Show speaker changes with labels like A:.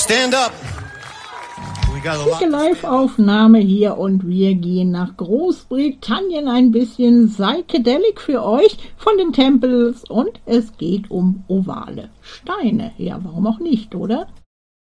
A: stand up.
B: Dicke Live-Aufnahme hier und wir gehen nach Großbritannien, ein bisschen Psychedelic für euch von den Temples und es geht um ovale Steine. Ja, warum auch nicht, oder?